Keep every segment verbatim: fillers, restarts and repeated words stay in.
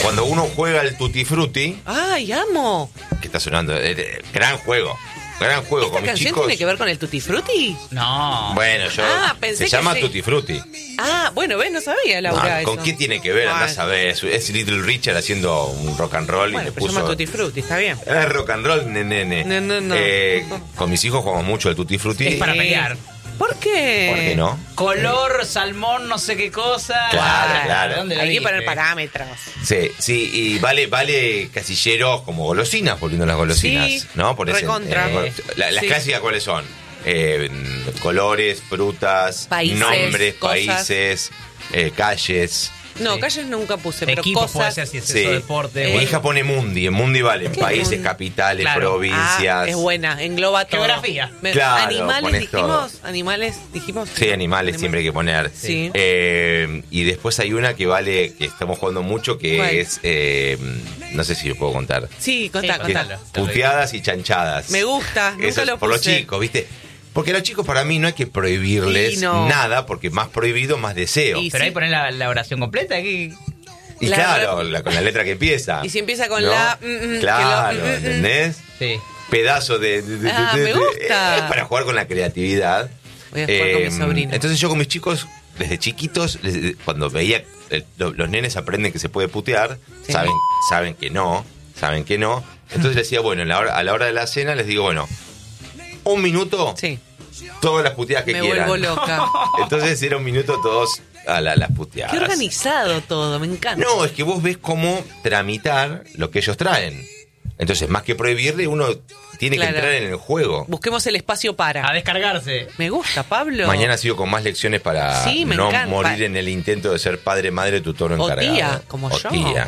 cuando uno juega el Tutti Frutti... ¡Ay, amo! ¿Qué está sonando? Eh, gran juego. Gran juego. ¿Esta con mis canción chicos. tiene que ver con el Tutti Frutti? No. Bueno, yo... Ah, pensé se que llama sí. Tutti Frutti. Ah, bueno, ves, no sabía, Laura, No, ¿con eso. qué tiene que ver? Andás a ver. Es, es Little Richard haciendo un rock and roll. Bueno, y le pero se puso... llama Tutti Frutti, está bien. Es rock and roll, nene. No, no, no. Eh, con mis hijos jugamos mucho el Tutti Frutti. Es para pelear. ¿Por qué? ¿Por qué no? Color, salmón, no sé qué cosa. Claro, Ah, claro. ¿dónde lo Hay que viste? poner parámetros. Sí, sí, y vale, vale casilleros como golosinas, volviendo a las golosinas, Sí, ¿no? Por ese- recontra. eh, la- las Sí. clásicas, ¿cuáles son? Eh, colores, frutas, Países, nombres, cosas. países, eh, calles. No, Sí. calles nunca puse, pero Equipos cosas. puede ser si es Sí. eso, deporte. Mi bueno. hija pone Mundi, en Mundi valen ¿Qué países, Mundi? capitales, Claro. provincias. Ah, es buena, engloba todo. Geografía. Me- Claro, animales pones dijimos, animales dijimos. Sí, animales siempre hay que poner. Sí. Eh, y después hay una que vale, que estamos jugando mucho, que ¿Cuál? es, eh, no sé si lo puedo contar. Sí, contá, Sí, Que es contá. contalo. puteadas y chanchadas. Me gusta, nunca Eso es lo por los puse. chicos, ¿viste? Porque a los chicos para mí no hay que prohibirles Y no. nada, porque más prohibido, más deseo. Y Y, Pero sí. ahí poner la, la oración completa. Aquí. La- claro, la- con la letra que empieza. Y si empieza con ¿no? la, mm, mm, que Claro, lo, mm, mm, ¿entendés? Sí. Pedazo de... de- de- Ah, de- me de- gusta. Es para jugar con la creatividad. Voy a jugar con mi sobrino. Entonces yo con mis chicos, desde chiquitos, les- cuando veía... el- lo- los nenes aprenden que se puede putear, Sí. saben, saben que no, saben que no. Entonces les decía, bueno, en la hora- a la hora de la cena les digo, bueno, un minuto, Sí, todas las puteadas que me quieran. vuelvo loca. Entonces era un minuto todos a la- las puteadas. Qué organizado todo, me encanta. No, es que vos ves cómo tramitar lo que ellos traen. Entonces, más que prohibirle, uno tiene Claro. que entrar en el juego. Busquemos el espacio A para. descargarse. Me gusta, Pablo. Mañana sigo con más lecciones para Sí, me no encanta. morir en el intento de ser padre, madre, tutor o O encargado. tía, como O yo. tía.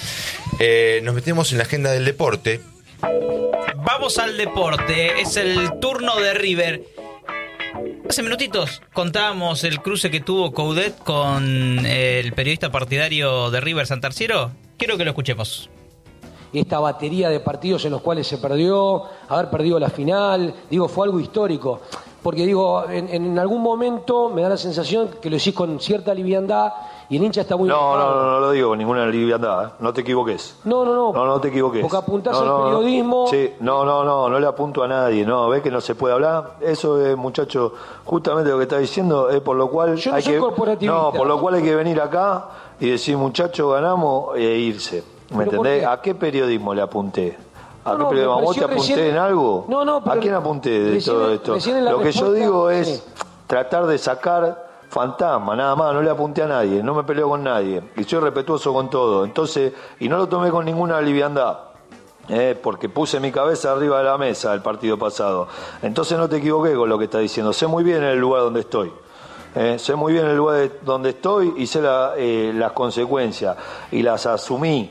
Eh, nos metemos en la agenda del deporte. Vamos al deporte. Es el turno de River. Hace minutitos contábamos el cruce que tuvo Coudet con el periodista partidario de River, Santarciero. Quiero que lo escuchemos. Esta batería de partidos en los cuales se perdió, haber perdido la final, digo, fue algo histórico. Porque digo, en, en algún momento me da la sensación que lo hicís con cierta liviandad y el hincha está muy... No, no, enojado. no, no lo digo con ninguna liviandad, ¿eh? No te equivoques. No, no, no. No, no te equivoques. Porque apuntás No, al no, no. periodismo. Sí, no, no, no, no le apunto a nadie, no, ves que no se puede hablar. Eso es, muchacho, justamente lo que está diciendo es por lo cual Yo no hay soy que corporativista. No, por lo cual hay que venir acá y decir, muchacho, ganamos e irse. ¿Me ¿Pero por entendés? qué? ¿A qué periodismo le apunté? ¿A No, qué no, periodismo? pero ¿Vos te recién- apunté recién- en algo? No, no, pero ¿A quién apunté de recién- todo esto? recién en la Lo que yo respuesta- digo es sí. tratar de sacar fantasma, nada más, no le apunté a nadie, no me peleo con nadie, y soy respetuoso con todo, entonces, y no lo tomé con ninguna liviandad, eh, porque puse mi cabeza arriba de la mesa el partido pasado, entonces no te equivoqué con lo que estás diciendo, sé muy bien el lugar donde estoy, eh, sé muy bien el lugar de- donde estoy y sé la, eh, las consecuencias, y las asumí,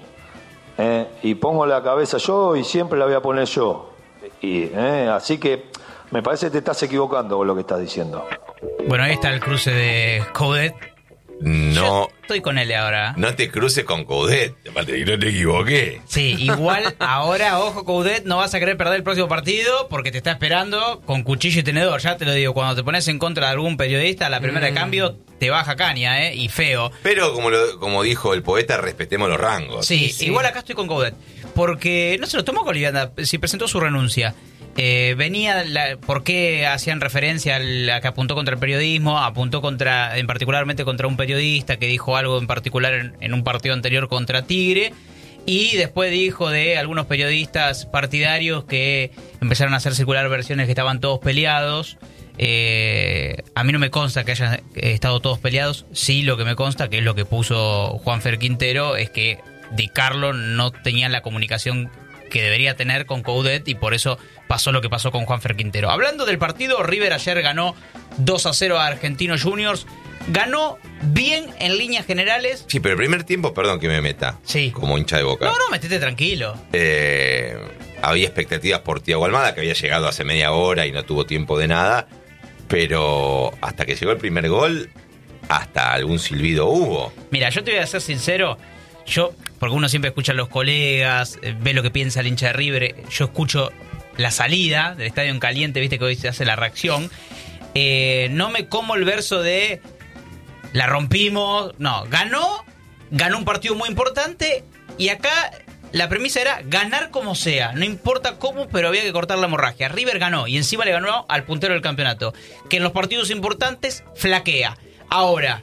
eh, y pongo la cabeza yo y siempre la voy a poner yo, y, eh, así que me parece que te estás equivocando con lo que estás diciendo. Bueno, ahí está el cruce de Coudet. No, Yo estoy con él ahora. no te cruces con Coudet. Aparte, que no te equivoqué. Sí, igual ahora, ojo Coudet, no vas a querer perder el próximo partido porque te está esperando con cuchillo y tenedor. Ya te lo digo, cuando te pones en contra de algún periodista, la primera de cambio te baja caña, ¿eh? Y feo. Pero como, lo- como dijo el poeta, respetemos los rangos. Sí, sí. igual acá estoy con Coudet. Porque no se lo tomó con liviandad, si presentó su renuncia. Eh, venía, la, ¿por qué hacían referencia al- a que apuntó contra el periodismo? Apuntó contra, en particularmente contra un periodista que dijo algo en particular en, en un partido anterior contra Tigre. Y después dijo de algunos periodistas partidarios que empezaron a hacer circular versiones que estaban todos peleados. Eh, a mí no me consta que hayan estado todos peleados. Sí, lo que me consta, que es lo que puso Juanfer Quintero, es que Di Carlo no tenía la comunicación que debería tener con Coudet y por eso pasó lo que pasó con Juanfer Quintero. Hablando del partido, River ayer ganó dos a cero a Argentinos Juniors. Ganó bien en líneas generales. Sí, pero el primer tiempo, perdón que me meta. Sí. Como hincha de Boca. No, no, metete tranquilo. Eh, había expectativas por Thiago Almada, que había llegado hace media hora y no tuvo tiempo de nada. Pero hasta que llegó el primer gol, hasta algún silbido hubo. Mira, yo te voy a ser sincero. Yo, porque uno siempre escucha a los colegas, eh, ve lo que piensa el hincha de River. Yo escucho la salida del estadio en caliente, viste que hoy se hace la reacción. Eh, no me como el verso de la rompimos. No, ganó, ganó un partido muy importante Y acá la premisa era ganar como sea, no importa cómo, pero había que cortar la hemorragia. River ganó y encima le ganó al puntero del campeonato, que en los partidos importantes flaquea. Ahora,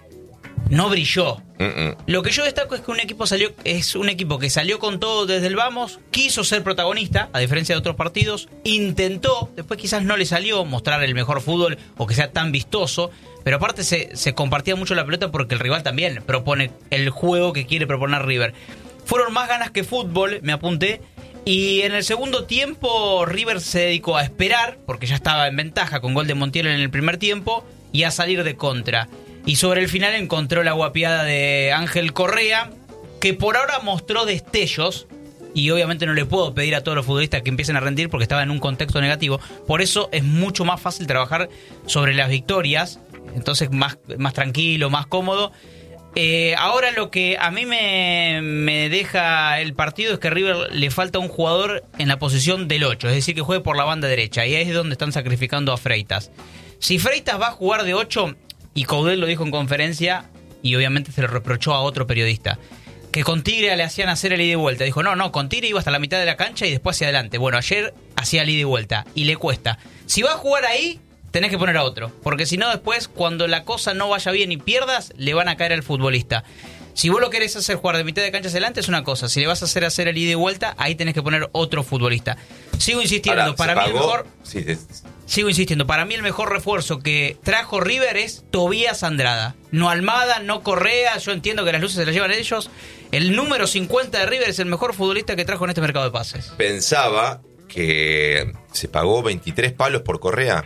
no brilló. Uh-uh. Lo que yo destaco es que un equipo salió es un equipo que salió con todo desde el vamos, quiso ser protagonista, a diferencia de otros partidos, intentó, después quizás no le salió mostrar el mejor fútbol o que sea tan vistoso, pero aparte se, se compartía mucho la pelota porque el rival también propone el juego que quiere proponer River. Fueron más ganas que fútbol, me apunté, y en el segundo tiempo River se dedicó a esperar, porque ya estaba en ventaja con gol de Montiel en el primer tiempo, y a salir de contra. Y sobre el final encontró la guapiada de Ángel Correa, que por ahora mostró destellos, y obviamente no le puedo pedir a todos los futbolistas que empiecen a rendir porque estaba en un contexto negativo. Por eso es mucho más fácil trabajar sobre las victorias, entonces más, más tranquilo, más cómodo. Eh, ahora lo que a mí me, me deja el partido es que a River le falta un jugador en la posición del ocho, es decir, que juegue por la banda derecha, y ahí es donde están sacrificando a Freitas. Si Freitas va a jugar de ocho, y Coudet lo dijo en conferencia, y obviamente se lo reprochó a otro periodista, que con Tigre le hacían hacer el ida y vuelta. Dijo, no, no, con Tigre iba hasta la mitad de la cancha y después hacia adelante. Bueno, ayer hacía el ida y vuelta, y le cuesta. Si va a jugar ahí, tenés que poner a otro, porque si no después, cuando la cosa no vaya bien y pierdas, le van a caer al futbolista. Si vos lo querés hacer jugar de mitad de cancha hacia adelante es una cosa, si le vas a hacer hacer el ida y vuelta, ahí tenés que poner otro futbolista. Sigo insistiendo, Ahora, para mí el mejor... Sí, es... Sigo insistiendo, para mí el mejor refuerzo que trajo River es Tobías Andrada. No Almada, no Correa, yo entiendo que las luces se las llevan ellos. El número cincuenta de River es el mejor futbolista que trajo en este mercado de pases. Pensaba que se pagó veintitrés palos por Correa.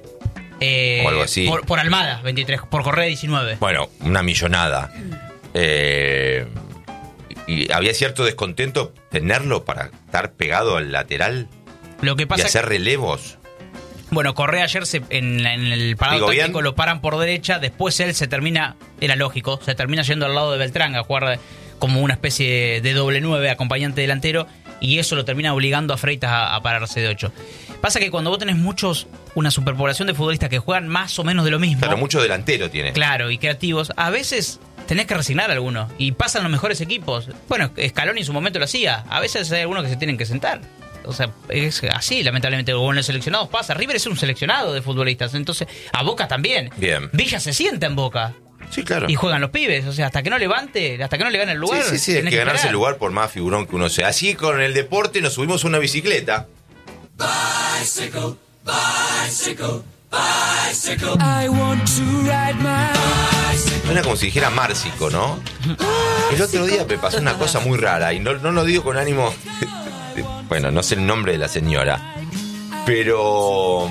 Eh, o algo así. Por, por Almada, veintitrés, por Correa diecinueve. Bueno, una millonada. Eh, y había cierto descontento tenerlo para estar pegado al lateral. Lo que pasa y hacer que, relevos. Bueno, Correa ayer se, en, en el parado táctico bien. Lo paran por derecha, después él se termina, era lógico, se termina yendo al lado de Beltrán a jugar como una especie de doble nueve, acompañante delantero, y eso lo termina obligando a Freitas a, a pararse de ocho. Pasa que cuando vos tenés muchos, una superpoblación de futbolistas que juegan más o menos de lo mismo. Pero mucho delantero tiene. Claro, y creativos. A veces tenés que resignar a alguno. Y pasan los mejores equipos. Bueno, Scaloni en su momento lo hacía. A veces hay algunos que se tienen que sentar. O sea, es así, lamentablemente. O en los seleccionados pasa. River es un seleccionado de futbolistas. Entonces, a Boca también. Bien. Villa se sienta en Boca. Sí, claro. Y juegan los pibes. O sea, hasta que no levante, hasta que no le gane el lugar. Sí, sí, sí. Hay que, que ganarse el lugar por más figurón que uno sea. Así con el deporte nos subimos a una bicicleta. Bicycle, bicycle, bicycle. I want to ride my bicycle. Suena como si dijera Márcico, ¿no? El otro día me pasó una cosa muy rara y no, no lo digo con ánimo. Bueno, no sé el nombre de la señora, pero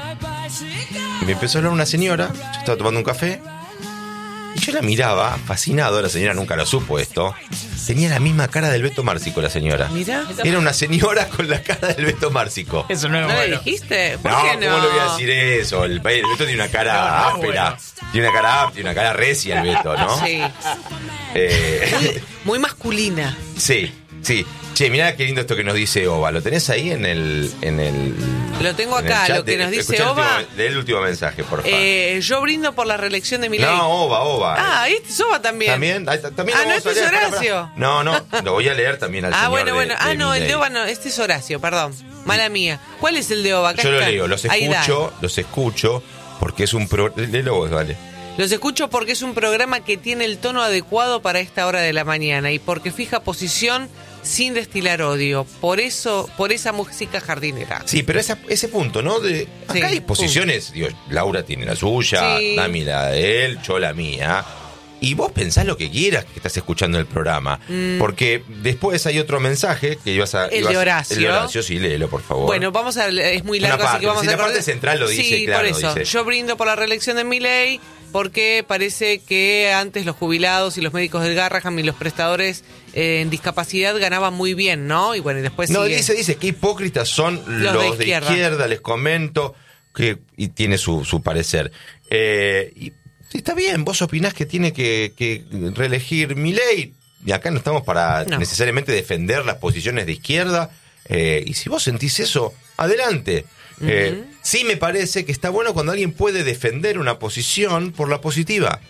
me empezó a hablar una señora. Yo estaba tomando un café y yo la miraba, fascinado. La señora nunca lo supo esto. Tenía la misma cara del Beto Márcico, la señora. Mirá. Era una señora con la cara del Beto Márcico. Eso no es ¿No bueno. le dijiste? ¿Por No, qué no? ¿cómo le voy a decir eso? El, el Beto tiene una cara No, no, áspera. bueno. Tiene una cara áspera, tiene una cara recia el Beto, ¿no? Sí. Eh, Muy, muy masculina. sí, sí. Che, mirá qué lindo esto que nos dice Oba. ¿Lo tenés ahí en el... En el Lo tengo en el acá, chat? lo que nos dice Escuchá el Oba. último- lee el último mensaje, por favor. Eh, yo brindo por la reelección de Milei. no, Oba, Oba. Ah, este es Oba también. ¿También? Ahí está, también Ah, lo no, vamos a este es leer. Pará, Horacio. pará. No, no, lo voy a leer también al Ah, señor bueno, de- bueno. Ah, de no, el de Milei. Oba no. Este es Horacio, perdón. Mala mía. ¿Cuál es el de Oba? Acá Yo lo está. leo, los Ahí da. escucho, los escucho, porque es un... Pro... Léelo vos, vale. Los escucho porque es un programa que tiene el tono adecuado para esta hora de la mañana y porque fija posición sin destilar odio. Por eso, por esa música jardinera. Sí, pero esa, ese punto, ¿no? De, acá Sí, hay posiciones, digo, Laura tiene la suya, Sí. Dami la de él, yo la mía. Y vos pensás lo que quieras que estás escuchando el programa. Mm. Porque después hay otro mensaje que ibas a... El ibas- de Horacio. El de Horacio, sí, léelo, por favor. Bueno, vamos a es muy largo, Una parte, así que vamos sí, a la parte acordar- central lo dice, Sí, claro, por eso. dice. Yo brindo por la reelección de Milei porque parece que antes los jubilados y los médicos del Garraham y los prestadores eh, en discapacidad ganaban muy bien, ¿no? Y bueno, y después No, sigue. dice, dice, qué hipócritas son los, Los de de, izquierda. izquierda. les comento, que y tiene su, su parecer. Eh, y sí, está bien, vos opinás que tiene que, que reelegir Milei, y acá no estamos para No. necesariamente defender las posiciones de izquierda, eh, y si vos sentís eso, adelante. Eh, Ujú. sí me parece que está bueno cuando alguien puede defender una posición por la positiva.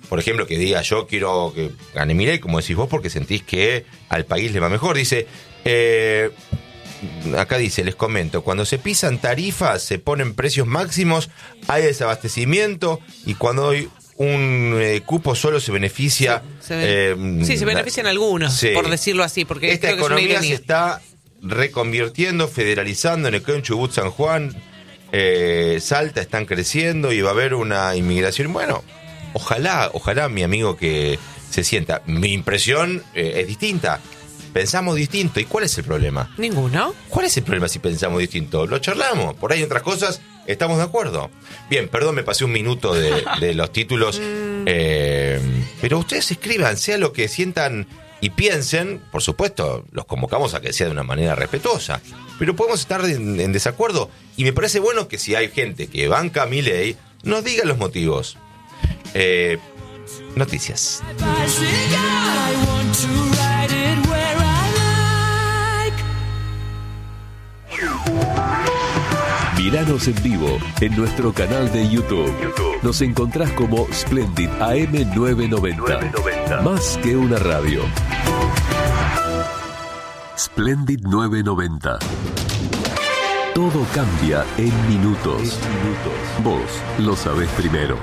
por ejemplo, que diga yo quiero que gane Milei, como decís vos, porque sentís que al país le va mejor. Dice, eh, acá dice, les comento, cuando se pisan tarifas, se ponen precios máximos, hay desabastecimiento, y cuando hay un eh, cupo solo se beneficia... Sí, se, eh, sí, se benefician la, algunos, sí, por decirlo así, porque esta creo que economía es una se está reconvirtiendo, federalizando. En Neuquén, Chubut, San Juan, eh, Salta están creciendo y va a haber una inmigración. Bueno, ojalá, ojalá mi amigo que se sienta. Mi impresión eh, es distinta. Pensamos distinto. ¿Y cuál es el problema? Ninguno. ¿Cuál es el problema si pensamos distinto? Lo charlamos. Por ahí otras cosas estamos de acuerdo. Bien, perdón, me pasé un minuto de, de los títulos. eh, pero ustedes escriban, sea lo que sientan y piensen. Por supuesto, los convocamos a que sea de una manera respetuosa. Pero podemos estar en, en desacuerdo. Y me parece bueno que si hay gente que banca a Milei, nos diga los motivos. Eh, noticias. Miranos en vivo en nuestro canal de YouTube. YouTube. Nos encontrás como Splendid A M novecientos noventa. novecientos noventa. Más que una radio. Splendid novecientos noventa. Todo cambia en minutos. En minutos. Vos lo sabés primero.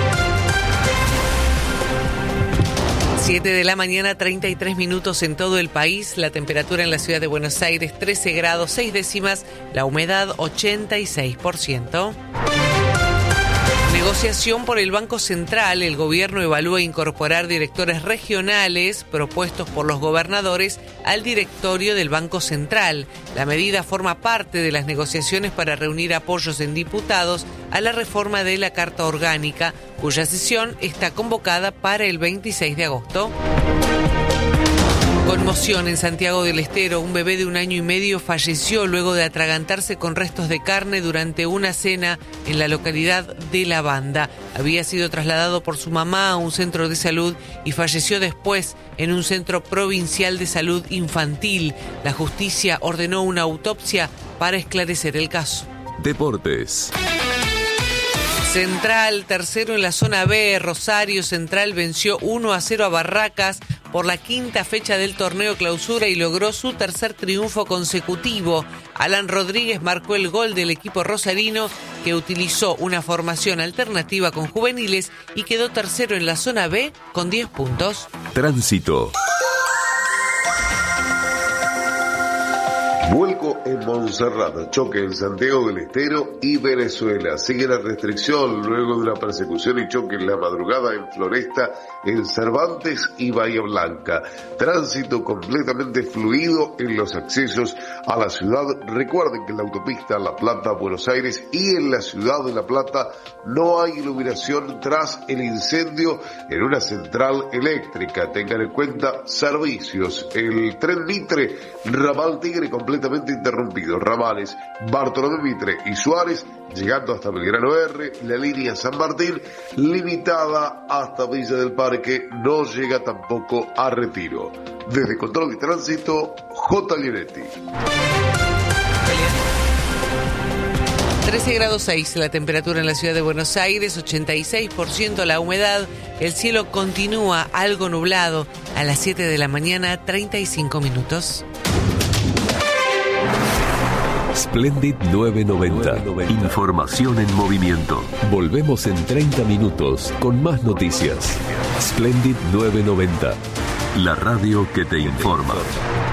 siete de la mañana, treinta y tres minutos en todo el país. La temperatura en la ciudad de Buenos Aires, trece grados, seis décimas. La humedad, ochenta y seis por ciento. Negociación por el Banco Central. El gobierno evalúa incorporar directores regionales propuestos por los gobernadores al directorio del Banco Central. La medida forma parte de las negociaciones para reunir apoyos en diputados a la reforma de la Carta Orgánica, cuya sesión está convocada para el veintiséis de agosto. Conmoción en Santiago del Estero. Un bebé de un año y medio falleció luego de atragantarse con restos de carne durante una cena en la localidad de La Banda. Había sido trasladado por su mamá a un centro de salud y falleció después en un centro provincial de salud infantil. La justicia ordenó una autopsia para esclarecer el caso. Deportes. Central, tercero en la zona B. Rosario Central venció uno a cero a Barracas por la quinta fecha del torneo clausura y logró su tercer triunfo consecutivo. Alan Rodríguez marcó el gol del equipo rosarino, que utilizó una formación alternativa con juveniles y quedó tercero en la zona B con diez puntos. Tránsito. Vuelco en Montserrat, choque en Santiago del Estero y Venezuela. Sigue la restricción luego de la persecución y choque en la madrugada en Floresta, en Cervantes y Bahía Blanca. Tránsito completamente fluido en los accesos a la ciudad. Recuerden que en la autopista La Plata-Buenos Aires y en la ciudad de La Plata no hay iluminación tras el incendio en una central eléctrica. Tengan en cuenta servicios. El tren Mitre, ramal Tigre completamente interrumpido. Ramales Bartolomé Mitre y Suárez llegando hasta Belgrano R. La línea San Martín limitada hasta Villa del Parque, no llega tampoco a Retiro. Desde Control de Tránsito, J. Lienetti. trece grados seis la temperatura en la ciudad de Buenos Aires, ochenta y seis por ciento la humedad. El cielo continúa algo nublado. A las siete de la mañana, treinta y cinco minutos. Splendid novecientos noventa. Información en movimiento. Volvemos en treinta minutos con más noticias. Splendid novecientos noventa. La radio que te informa.